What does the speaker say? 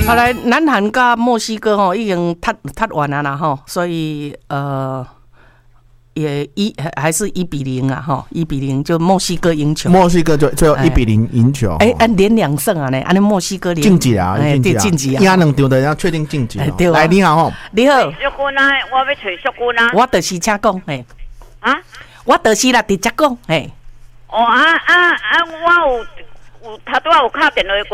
好来，南韩跟墨西哥吼已经踢完了啦吼，所以也还是1-0啊哈，1-0就墨西哥赢球， 墨西哥就最后1-0赢球。 按连2胜啊呢，按墨西哥连晋级啊， 晋级啊， 赢2场的要确定晋级。 对啊， 来你好吼， 你好， 淑君啊，我要找淑君啊。 我就是请讲嘿， 啊， 我就是啦，直接讲嘿。 哦我有头拄仔有敲电话过。